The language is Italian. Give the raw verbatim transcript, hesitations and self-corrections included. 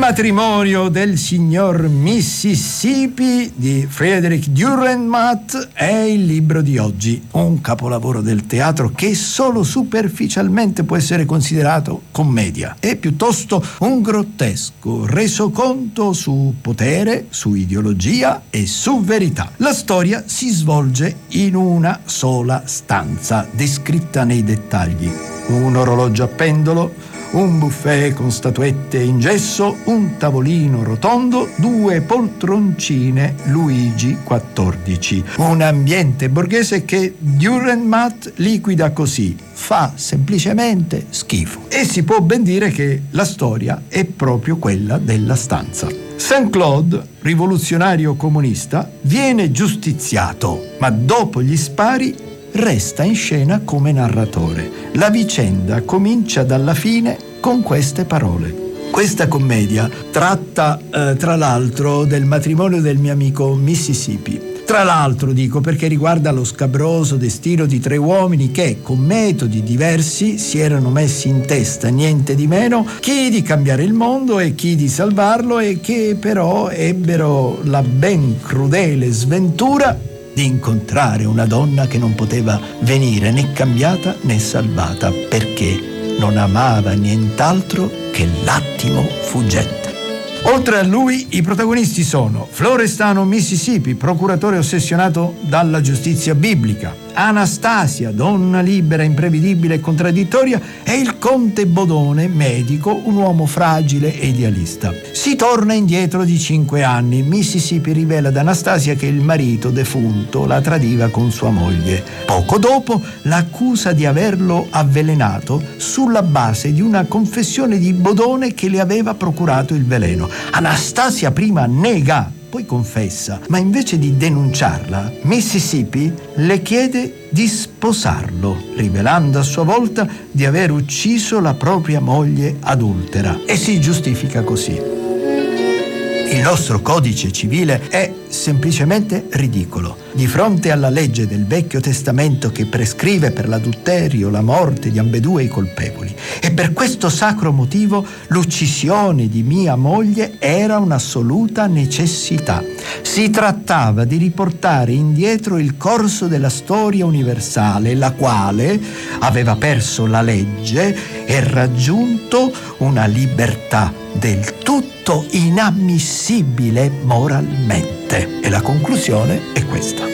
matrimonio del signor Mississippi di Frederick Dürrenmatt è il libro di oggi, un capolavoro del teatro che solo superficialmente può essere considerato commedia. È piuttosto un grottesco resoconto su potere, su ideologia e su verità. La storia si svolge in una sola stanza, descritta nei dettagli. Un orologio a pendolo, un buffet con statuette in gesso, un tavolino rotondo, due poltroncine Luigi quattordici. Un ambiente borghese che Dürrenmatt liquida così: fa semplicemente schifo. E si può ben dire che la storia è proprio quella della stanza. Saint-Claude, rivoluzionario comunista, viene giustiziato, ma dopo gli spari resta in scena come narratore. La vicenda comincia dalla fine con queste parole. Questa commedia tratta, eh, tra l'altro, del matrimonio del mio amico Mississippi. Tra l'altro dico perché riguarda lo scabroso destino di tre uomini che, con metodi diversi, si erano messi in testa niente di meno chi di cambiare il mondo e chi di salvarlo, e che però ebbero la ben crudele sventura di incontrare una donna che non poteva venire né cambiata né salvata, perché non amava nient'altro che l'attimo fuggente. Oltre a lui, i protagonisti sono Florestano Mississippi, procuratore ossessionato dalla giustizia biblica; Anastasia, donna libera, imprevedibile e contraddittoria; e il conte Bodone, medico, un uomo fragile e idealista. Si torna indietro di cinque anni. Mississippi rivela ad Anastasia che il marito defunto la tradiva con sua moglie. Poco dopo l'accusa di averlo avvelenato sulla base di una confessione di Bodone che le aveva procurato il veleno. Anastasia prima nega, poi confessa, ma invece di denunciarla, Mississippi le chiede di sposarlo, rivelando a sua volta di aver ucciso la propria moglie adultera, e si giustifica così. Il nostro codice civile è semplicemente ridicolo. Di fronte alla legge del Vecchio Testamento che prescrive per l'adulterio la morte di ambedue i colpevoli. E per questo sacro motivo l'uccisione di mia moglie era un'assoluta necessità. Si trattava di riportare indietro il corso della storia universale, la quale aveva perso la legge e raggiunto una libertà del tutto inammissibile moralmente. E la conclusione è questa.